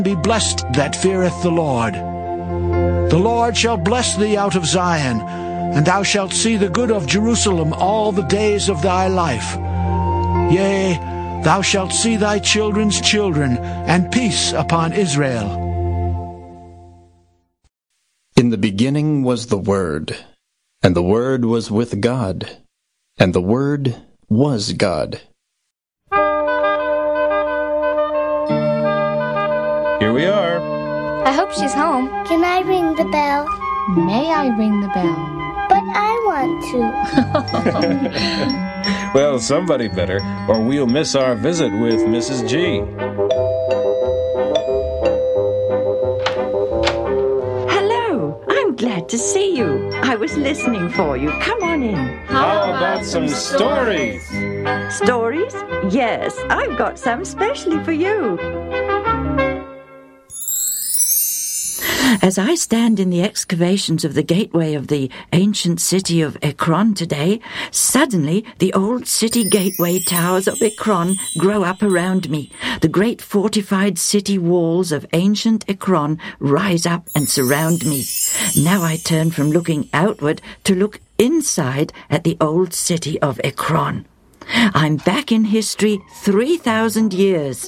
Be blessed that feareth the Lord. The Lord shall bless thee out of Zion, and thou shalt see the good of Jerusalem all the days of thy life. Yea, thou shalt see thy children's children, and peace upon Israel. In the beginning was the Word, and the Word was with God, and the Word was God. Here we are. I hope she's home. Can I ring the bell? May I ring the bell? But I want to. Well, somebody better, or we'll miss our visit with Mrs. G. Hello, I'm glad to see you. I was listening for you. Come on in. How about some stories? Stories? Yes, I've got some specially for you. As I stand in the excavations of the gateway of the ancient city of Ekron today, suddenly the old city gateway towers of Ekron grow up around me. The great fortified city walls of ancient Ekron rise up and surround me. Now I turn from looking outward to look inside at the old city of Ekron. I'm back in history 3,000 years.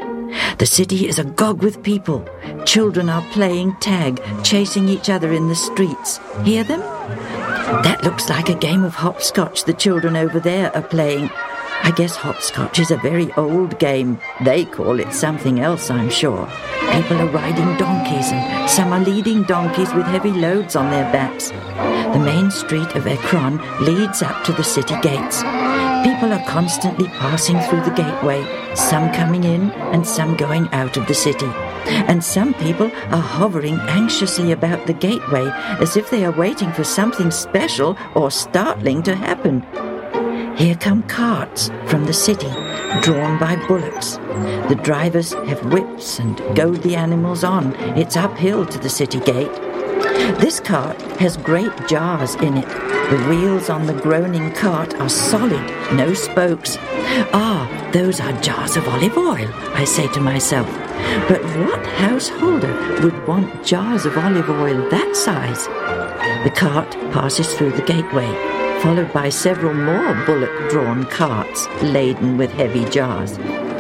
The city is agog with people. Children are playing tag, chasing each other in the streets. Hear them? That looks like a game of hopscotch the children over there are playing. I guess hopscotch is a very old game. They call it something else, I'm sure. People are riding donkeys, and some are leading donkeys with heavy loads on their backs. The main street of Ekron leads up to the city gates. People are constantly passing through the gateway, some coming in and some going out of the city. And some people are hovering anxiously about the gateway as if they are waiting for something special or startling to happen. Here come carts from the city, drawn by bullocks. The drivers have whips and goad the animals on. It's uphill to the city gate. This cart has great jars in it. The wheels on the groaning cart are solid, no spokes. Ah, those are jars of olive oil, I say to myself. But what householder would want jars of olive oil that size? The cart passes through the gateway, followed by several more bullock-drawn carts laden with heavy jars.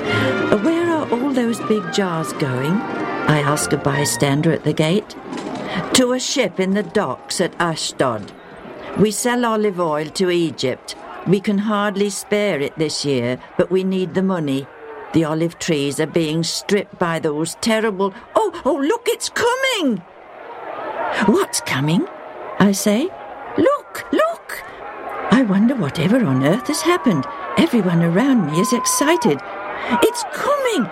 Where are all those big jars going? I ask a bystander at the gate. To a ship in the docks at Ashdod. We sell olive oil to Egypt. We can hardly spare it this year, but we need the money. The olive trees are being stripped by those terrible... Oh, look, it's coming! What's coming? I say. Look! I wonder whatever on earth has happened. Everyone around me is excited. It's coming!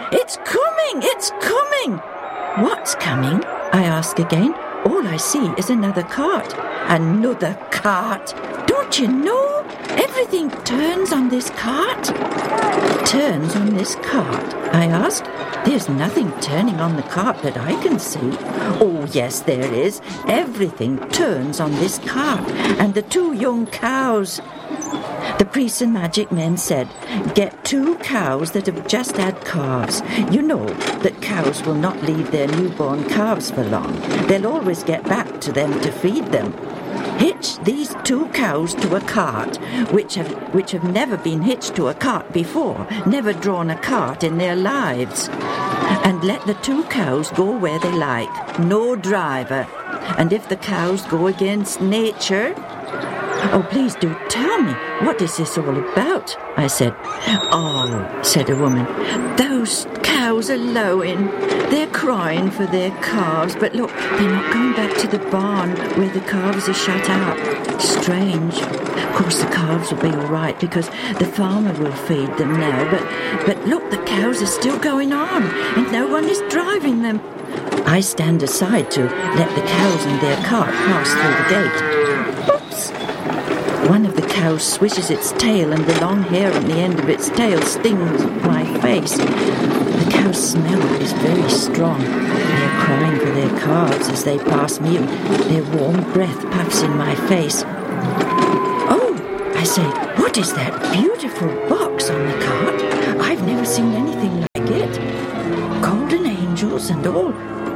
What's coming? I ask again. All I see is another cart. Another cart. Don't you know? Everything turns on this cart. Turns on this cart? I asked. There's nothing turning on the cart that I can see. Oh, yes, there is. Everything turns on this cart. And the two young cows. The priests and magic men said, get 2 cows that have just had calves. You know that cows will not leave their newborn calves for long. They'll always get back to them to feed them. Hitch these 2 cows to a cart, which have never been hitched to a cart before, never drawn a cart in their lives. And let the 2 cows go where they like, no driver. And if the cows go against nature... Oh, please do tell me, what is this all about? I said. Oh, said a woman, those cows are lowing. They're crying for their calves, but look, they're not going back to the barn where the calves are shut out. Strange. Of course, the calves will be all right because the farmer will feed them now, but look, the cows are still going on and no one is driving them. I stand aside to let the cows and their cart pass through the gate. Oops! One of the cows swishes its tail and the long hair on the end of its tail stings my face. The cow's smell is very strong. They are crying for their calves as they pass me and their warm breath puffs in my face. Oh, I say, what is that beautiful box on the cart? I've never seen anything like it. Golden angels angels and all.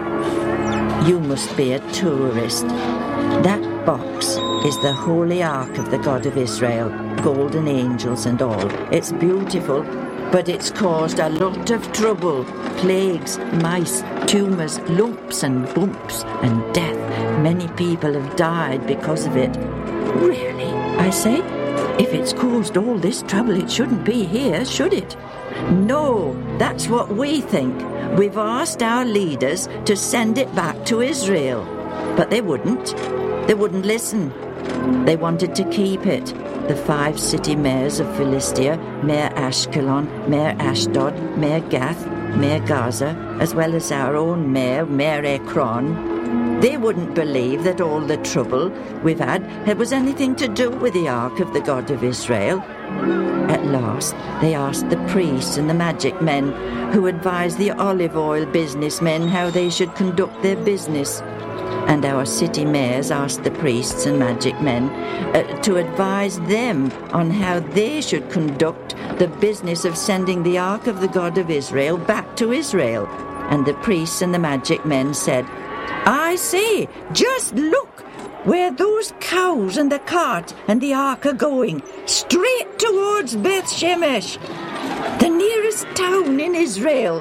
You must be a tourist. That box is the holy ark of the God of Israel, golden angels and all. It's beautiful, but it's caused a lot of trouble. Plagues, mice, tumours, lumps and bumps and death. Many people have died because of it. Really, I say? If it's caused all this trouble, it shouldn't be here, should it? No, that's what we think. We've asked our leaders to send it back to Israel. But they wouldn't. They wouldn't listen. They wanted to keep it. The 5 city mayors of Philistia, Mayor Ashkelon, Mayor Ashdod, Mayor Gath, Mayor Gaza, as well as our own mayor, Mayor Ekron, they wouldn't believe that all the trouble we've had was anything to do with the Ark of the God of Israel. At last, they asked the priests and the magic men, who advised the olive oil businessmen how they should conduct their business. And our city mayors asked the priests and magic men to advise them on how they should conduct the business of sending the Ark of the God of Israel back to Israel. And the priests and the magic men said, I say, just look where those cows and the cart and the ark are going, straight towards Beth Shemesh, the nearest town in Israel.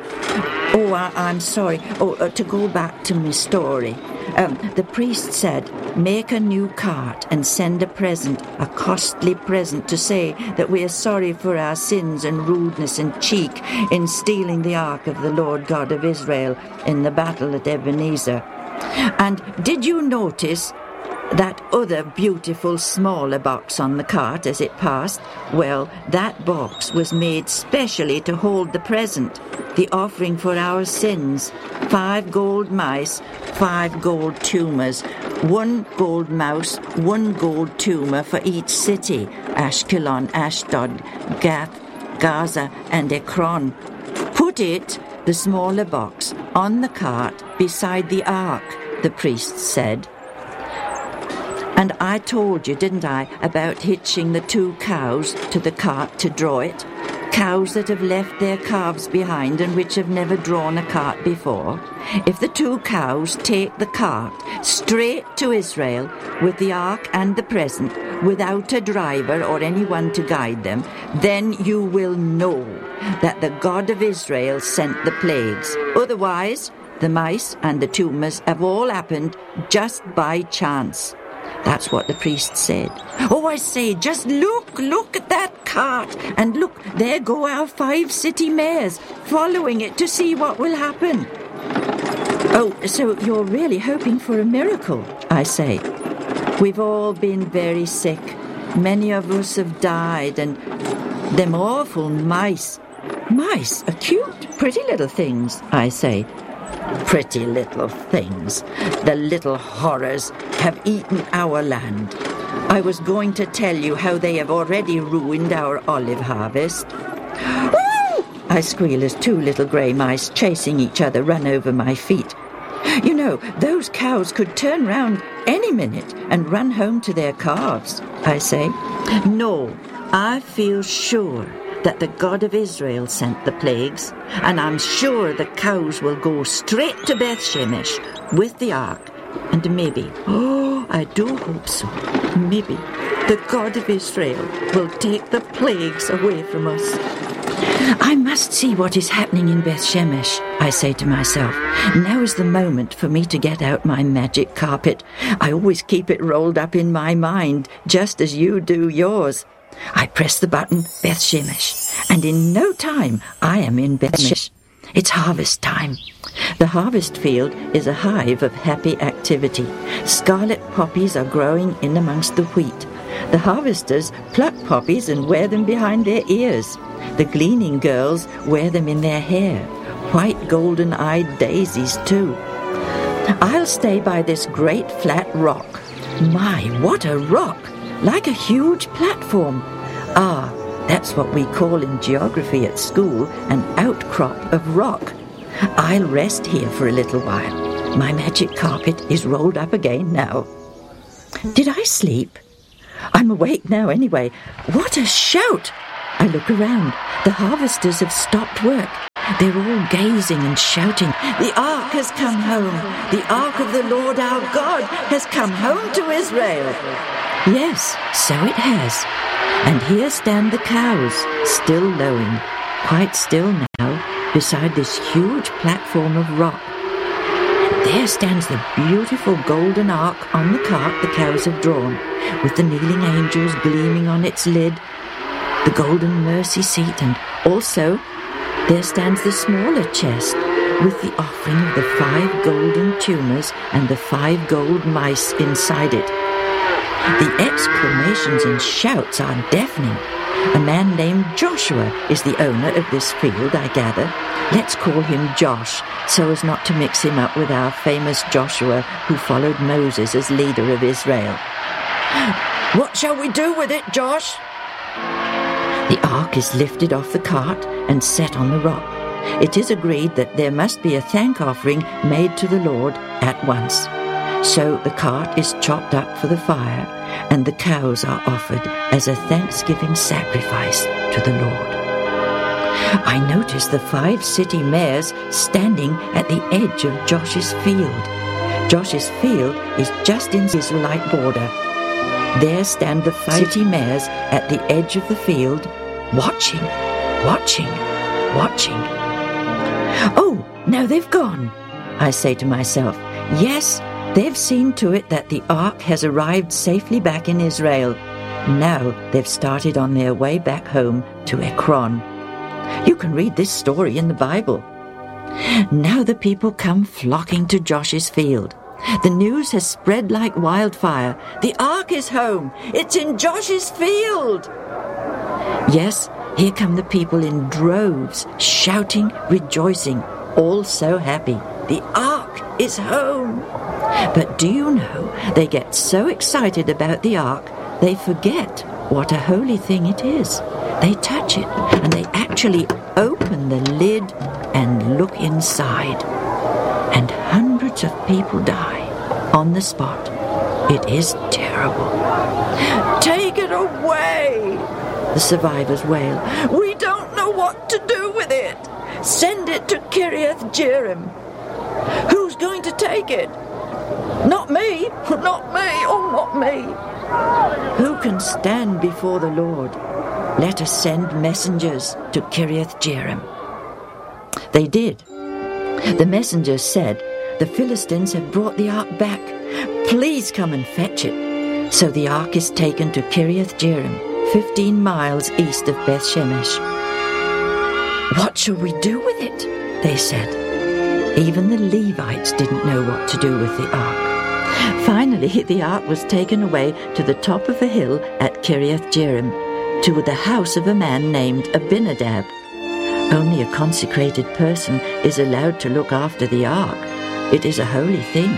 Oh, I'm sorry. To go back to my story. The priest said, make a new cart and send a present, a costly present, to say that we are sorry for our sins and rudeness and cheek in stealing the ark of the Lord God of Israel in the battle at Ebenezer. And did you notice that other beautiful smaller box on the cart as it passed? Well, that box was made specially to hold the present, the offering for our sins. 5 gold mice, 5 gold tumors, 1 gold mouse, 1 gold tumor for each city, Ashkelon, Ashdod, Gath, Gaza and Ekron. Put it, the smaller box, on the cart beside the ark, the priest said. And I told you, didn't I, about hitching the 2 cows to the cart to draw it? Cows that have left their calves behind and which have never drawn a cart before. If the 2 cows take the cart straight to Israel with the ark and the present, without a driver or anyone to guide them, then you will know that the God of Israel sent the plagues. Otherwise, the mice and the tumors have all happened just by chance. That's what the priest said. Oh, I say, just look at that cart. And look, there go our 5 city mayors, following it to see what will happen. Oh, so you're really hoping for a miracle, I say. We've all been very sick. Many of us have died, and them awful mice. Mice are cute, pretty little things, I say. Pretty little things. The little horrors have eaten our land. I was going to tell you how they have already ruined our olive harvest. Woo! I squeal as 2 little grey mice chasing each other run over my feet. You know, those cows could turn round any minute and run home to their calves, I say. No, I feel sure that the God of Israel sent the plagues, and I'm sure the cows will go straight to Beth Shemesh with the ark, and maybe, oh, I do hope so, maybe the God of Israel will take the plagues away from us. I must see what is happening in Beth Shemesh, I say to myself. Now is the moment for me to get out my magic carpet. I always keep it rolled up in my mind, just as you do yours. I press the button, Beth Shemesh, and in no time I am in Beth Shemesh. It's harvest time. The harvest field is a hive of happy activity. Scarlet poppies are growing in amongst the wheat. The harvesters pluck poppies and wear them behind their ears. The gleaning girls wear them in their hair. White golden-eyed daisies too. I'll stay by this great flat rock. My, what a rock! Like a huge platform. Ah, that's what we call in geography at school an outcrop of rock. I'll rest here for a little while. My magic carpet is rolled up again now. Did I sleep? I'm awake now anyway. What a shout! I look around. The harvesters have stopped work. They're all gazing and shouting, "The ark has come home! The ark of the Lord our God has come home to Israel!" Yes, so it has. And here stand the cows, still lowing, quite still now, beside this huge platform of rock. And there stands the beautiful golden ark on the cart the cows have drawn, with the kneeling angels gleaming on its lid, the golden mercy seat, and also there stands the smaller chest with the offering of the 5 golden tumors and the 5 gold mice inside it. The exclamations and shouts are deafening. A man named Joshua is the owner of this field, I gather. Let's call him Josh, so as not to mix him up with our famous Joshua who followed Moses as leader of Israel. "What shall we do with it, Josh?" The ark is lifted off the cart and set on the rock. It is agreed that there must be a thank offering made to the Lord at once. So the cart is chopped up for the fire, and the cows are offered as a thanksgiving sacrifice to the Lord. I notice the 5 city mayors standing at the edge of Josh's field. Josh's field is just in the Israelite border. There stand the 5 city mayors at the edge of the field, watching. "Oh, now they've gone," I say to myself. Yes, they've seen to it that the ark has arrived safely back in Israel. Now they've started on their way back home to Ekron. You can read this story in the Bible. Now the people come flocking to Josh's field. The news has spread like wildfire. The ark is home. It's in Josh's field. Yes, here come the people in droves, shouting, rejoicing, all so happy. The ark is home. But do you know, they get so excited about the ark, they forget what a holy thing it is. They touch it, and they actually open the lid and look inside. And hundreds of people die on the spot. It is terrible. "Take it away!" the survivors wail. "We don't know what to do with it. Send it to Kiriath Jearim." "Who's going to take it?" "Not me, not me, oh, not me." Who can stand before the Lord? Let us send messengers to Kiriath Jearim. They did. The messengers said, "The Philistines have brought the ark back. Please come and fetch it." So the ark is taken to Kiriath Jearim, 15 miles east of Beth Shemesh. "What shall we do with it?" they said. Even the Levites didn't know what to do with the ark. Finally, the ark was taken away to the top of a hill at Kiriath Jearim, to the house of a man named Abinadab. Only a consecrated person is allowed to look after the ark. It is a holy thing.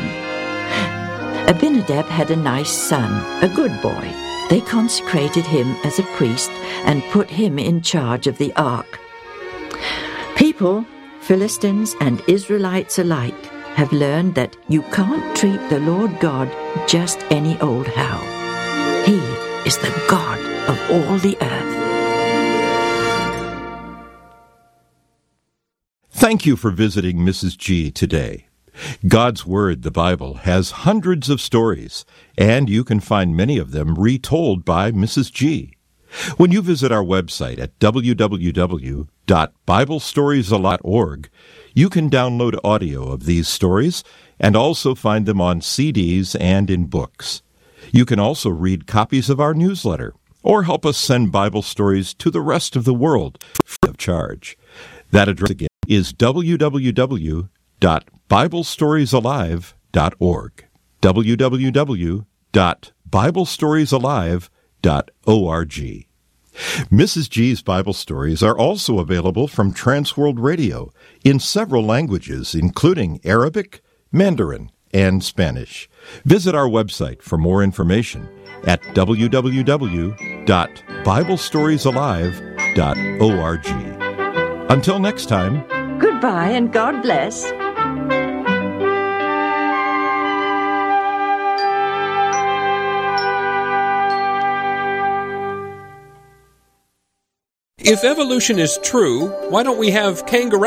Abinadab had a nice son, a good boy. They consecrated him as a priest and put him in charge of the ark. People, Philistines and Israelites alike, have learned that you can't treat the Lord God just any old how. He is the God of all the earth. Thank you for visiting Mrs. G today. God's Word, the Bible, has hundreds of stories, and you can find many of them retold by Mrs. G. When you visit our website at www.biblestoriesalive.org, you can download audio of these stories and also find them on CDs and in books. You can also read copies of our newsletter or help us send Bible stories to the rest of the world free of charge. That address again is www.biblestoriesalive.org. www.biblestoriesalive.org. Mrs. G's Bible stories are also available from Transworld Radio in several languages, including Arabic, Mandarin, and Spanish. Visit our website for more information at www.biblestoriesalive.org. Until next time, Goodbye and God bless. If evolution is true, why don't we have kangaroos?